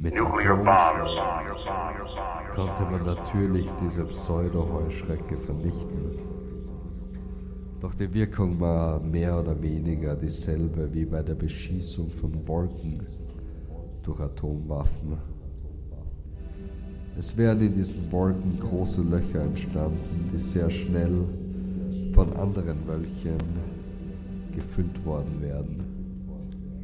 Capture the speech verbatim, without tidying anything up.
Mit Atomschlag konnte man natürlich diese Pseudo-Heuschrecke vernichten. Doch die Wirkung war mehr oder weniger dieselbe wie bei der Beschießung von Wolken durch Atomwaffen. Es wären in diesen Wolken große Löcher entstanden, die sehr schnell von anderen Wölkchen gefüllt worden wären.